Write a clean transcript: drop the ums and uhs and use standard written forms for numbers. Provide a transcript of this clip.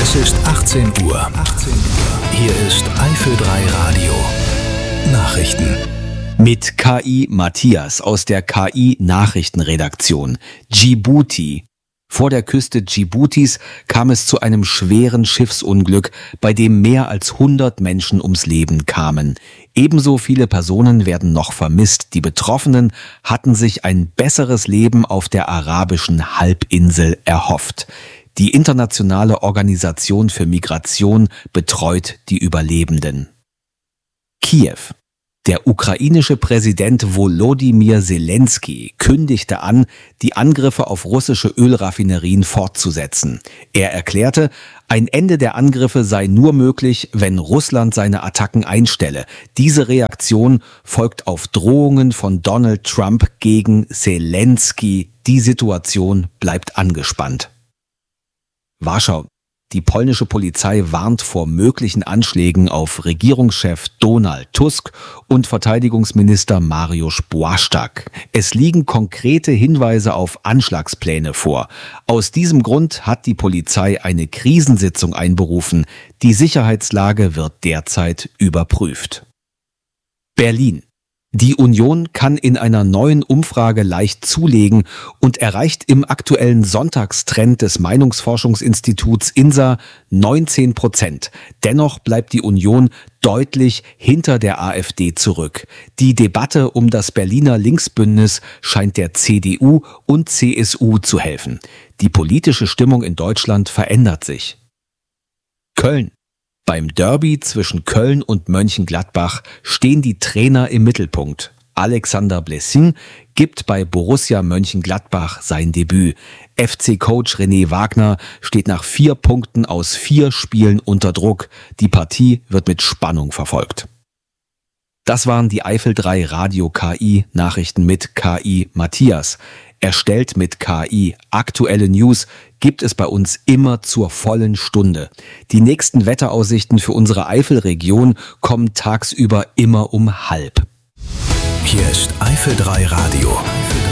Es ist 18 Uhr. Hier ist Eifel 3 Radio. Nachrichten. Mit KI Matthias aus der KI Nachrichtenredaktion. Djibouti. Vor der Küste Djiboutis kam es zu einem schweren Schiffsunglück, bei dem mehr als 100 Menschen ums Leben kamen. Ebenso viele Personen werden noch vermisst. Die Betroffenen hatten sich ein besseres Leben auf der arabischen Halbinsel erhofft. Die Internationale Organisation für Migration betreut die Überlebenden. Kiew. Der ukrainische Präsident Volodymyr Zelensky kündigte an, die Angriffe auf russische Ölraffinerien fortzusetzen. Er erklärte, ein Ende der Angriffe sei nur möglich, wenn Russland seine Attacken einstelle. Diese Reaktion folgt auf Drohungen von Donald Trump gegen Zelensky. Die Situation bleibt angespannt. Warschau. Die polnische Polizei warnt vor möglichen Anschlägen auf Regierungschef Donald Tusk und Verteidigungsminister Mariusz Błaszczak. Es liegen konkrete Hinweise auf Anschlagspläne vor. Aus diesem Grund hat die Polizei eine Krisensitzung einberufen. Die Sicherheitslage wird derzeit überprüft. Berlin. Die Union kann in einer neuen Umfrage leicht zulegen und erreicht im aktuellen Sonntagstrend des Meinungsforschungsinstituts INSA 19%. Dennoch bleibt die Union deutlich hinter der AfD zurück. Die Debatte um das Berliner Linksbündnis scheint der CDU und CSU zu helfen. Die politische Stimmung in Deutschland verändert sich. Köln. Beim Derby zwischen Köln und Mönchengladbach stehen die Trainer im Mittelpunkt. Alexander Blessin gibt bei Borussia Mönchengladbach sein Debüt. FC-Coach René Wagner steht nach 4 Punkten aus 4 Spielen unter Druck. Die Partie wird mit Spannung verfolgt. Das waren die Eifel 3 Radio KI Nachrichten mit KI Matthias. Erstellt mit KI. Aktuelle News gibt es bei uns immer zur vollen Stunde. Die nächsten Wetteraussichten für unsere Eifelregion kommen tagsüber immer um 12:30. Hier ist Eifel 3 Radio.